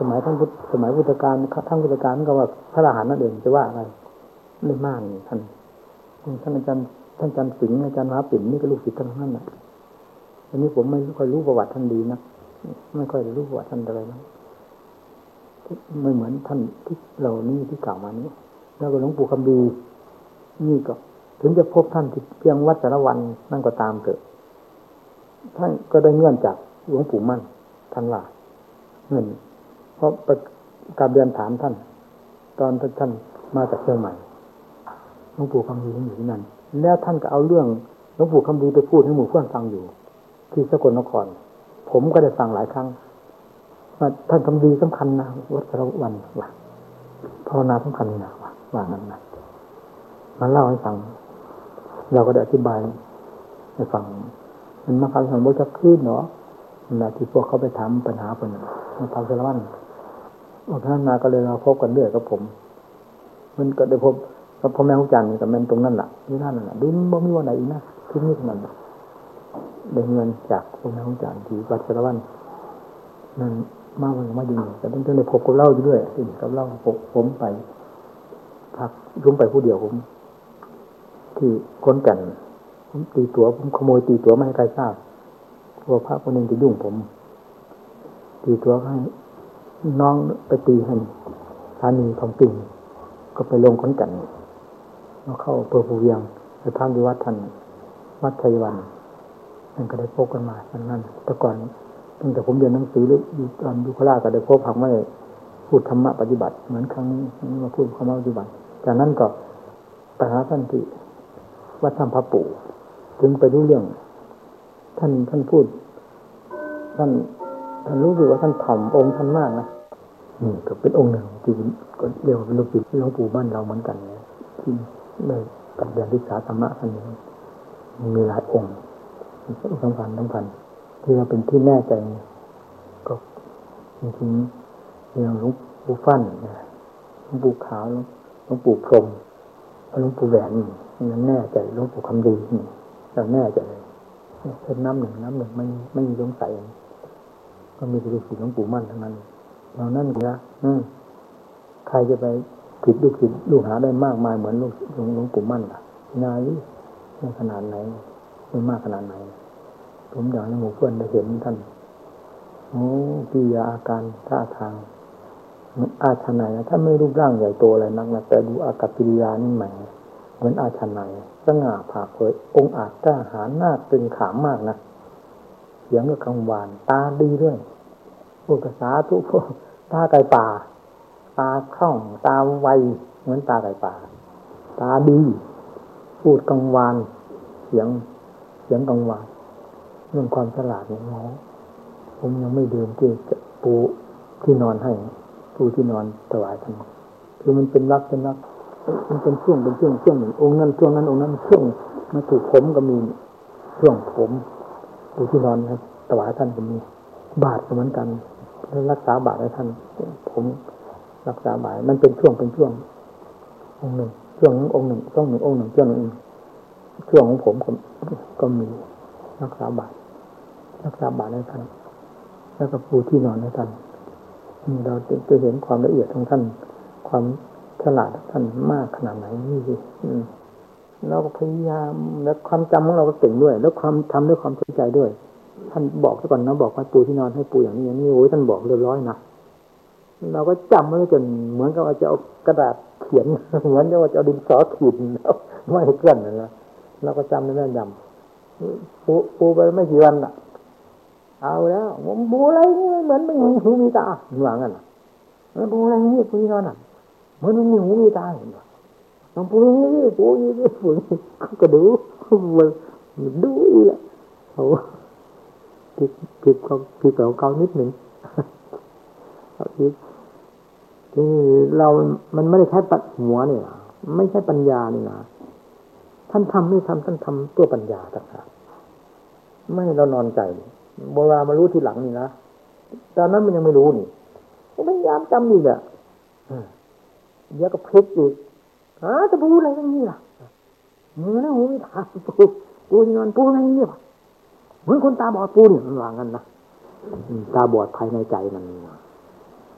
มัยท่านพุทธสมัยพุทธกาลท่านพุทธกาลก็ว่าพระอรหันต์นั่นเองจะว่าอะไรไม่มากท่านอาจารย์สิงห์อาจารย์มหาปิ่นนี่ก็ลูกศิษย์ท่านทั้งนั้นแหละอันนี้ผมไม่ค่อยรู้ประวัติท่านดีนะไม่ค่อยรู้ประวัติท่านอะไรนะไม่เหมือนท่านที่เรานี่ที่กล่าวมานี้แล้วก็หลวงปู่คำดีนี่ก็ถึงจะพบท่านที่เพียงวัดสารวันนั่นก็ตามเกิดท่านก็ได้เงื่อนจากหลวงปู่มั่นท่านว่าเงินเพราะการเรียนถามท่านตอนท่านมาจากเชียงใหม่หลวงปู่คำดีอยู่ที่นั่นแล้วท่านก็เอาเรื่องหลวงปู่คำดีไปพูดให้หมู่เพื่อนฟังอยู่ที่สกลนครผมก็ได้ฟังหลายครั้งว่าท่านคำดีสำคัญนะวัดสารวันว่าภาวนาสำคัญนะว่างั้นนะมาเล่าให้ฟังเราก็ได้อธิบายให้ฟังมันมาฟังบทจะขึ้นเนาะนะที่พวกเขาไปถามปัญหาคนมาทำสารวัตรท่านนาก็เลยเราพบกันเรื่อยกับผมมันก็ได้พบกับพ่อแม่ของจันทร์กับแม่ตรงนั้นแหละที่นั่นน่ะดูบ่มีวันไหนอีกนะที่นี่นั่นได้เงินจากพ่อแม่ของจันทร์ที่วัดสารวัตรนั่นมาดีแต่ต้องได้พบกับเล่าอยู่ด้วยกับเล่าผมไปพักรุ่งไปผู้เดียวผมที่คนกันผมตีตั๋วผมขโมยตีตั๋วไม่ให้ใครทราบกลัวพระคนหนึ่งจะยุ่งผมตีตั๋วให้น้องไปตีให้สถานีของปิ่งก็ไปลงคนกันแล้วเข้าเปิดภูเวียงไปทำที่วัดท่านวัดชัยวันนั่นก็ได้พบกันมาตั้งนั้นแต่ก่อนตั้งแต่ผมเรียนหนังสือหรืออยู่ตอนอยู่โคราชก็ได้พบผังไม่พูดธรรมะปฏิบัติเหมือนครั้งนี้มาพูดธรรมะปฏิบัติจากนั้นก็ไปหาท่านที่วัดถ้ำพระปู่ถึงไปรู้เรื่องท่านพูดท่านรู้สึกว่าท่านถ่อมองค์ท่านมากนะนี่ก็เป็นองค์หนึ่งที่ก็เรียกว่าเป็นลูกศิษย์หลวงปู่บ้านเราเหมือนกันนะที่ได้ปฏิบัติศึกษาธรรมะท่านนี้มีหลายองค์สำคัญที่เราเป็นที่แน่ใจก็จริงๆอย่างหลวงปู่ฟั่นหลวงปู่ขาวหลวงปู่พรหมหลวงปู่แหวนนี่แน่ใจหลวงปู่คำดีนี่เราแน่ใจเลยเป็นน้ำหนึ่งไม่มีสงสัยก็มีลูกศิษย์หลวงปู่มั่นทั้งนั้นเรานั่นนะใครจะไปผิดลูกศิษย์ลูกหาได้มากมายเหมือนลูกหลวงปู่มั่นล่ะนายไม่ขนาดไหนไม่มากขนาดไหนผมอยากให้หมู่เพื่อนได้เห็นท่านโอ้กิริยาอาการท่าทางอาชนัยนะถ้าไม่รูปร่างใหญ่โตอะไรนักนะแต่ดูอากัปกิริยานี่ใหม่เหมือนอาชนัยสง่าผ่าเผยองค์อาจกล้าหาญหน้าตึงขามมากนะเสียงก็กังวานตาดีด้วยพูดภาษาทุกพวกตาไก่ป่าตาคล่องตาไวเหมือนตาไก่ป่าตาดีพูดกังวานเสียงกังวานเรื่องความฉลาดเนี่ยผมยังไม่ดื่มที่ปูที่นอนให้ปูที่นอนถวายท่านคือมันเป็นรักมันเป็นช่วงหนึ่งองค์นั้นช่วงนั้นองค์นั้นช่วงมาถูกผมก็มีช่วงผมปูที่นอนให้ถวายท่านก็มีบาทเหมือนกันแล้วรักษาบาทให้ท่านผมรักษาบาทมันเป็นช่วงองค์หนึ่งช่วงองค์หนึ่งช่วงหนึ่งองค์หนึ่งช่วงหนึ่งช่วงของผมก็มีรักษาบาทให้ท่านแล้วก็ปูที่นอนให้ท่านเราจะเห็นความละเอียดของท่านความฉลาดท่านมากขนาดไหนนี่สิเราก็พยายามแล้วความจำของเราก็เก่งด้วยแล้วความทำด้วยความเข้าใจด้วยท่านบอกซะก่อนนะบอกว่าปูที่นอนให้ปูอย่างนี้โอ้ยท่านบอกเรียบร้อยนะเราก็จำไว้จนเหมือนกับว่าจะเอากระดาษเขียนเหมือนกับว่าจะเอาดินสอขีดแล้วไม่ให้เกลื่อนนะเราก็จำได้แม่นยำปูไปไม่กี่วันน่ะเอาแล้วปูอะไรนี่เหมือนไม่มีหูมีตาหวังกันแล้วปูอะไรนี่ปูที่นอนน่ะเหมือนไม่มีหูมีตาเห็นป่ะต้องปูนี่ปูก็ดูอีกอ่ะเขาผิดเขานิดหนึ่งที่เรามันไม่ได้ใช้ปัญหัวเนี่ยไม่ใช่ปัญญานี่นะท่านทำไม่ทำท่านทำตัวปัญญาต่างหากไม่เรานอนใจโบราณมารู้ทีหลังนี่นะตอนนั้นมันยังไม่รู้นี่พยายามจำนี่แหละเดี๋ยวก็พลิกอีกจะพูดอะไรอย่างนี้ล่ะมือนะหูไม่ตาปูนอนปูอะไรอย่างนี้ป่ะเหมือนคนตาบอดปูเนี่ยมันว่างั้นนะตาบอดภายในใจมัน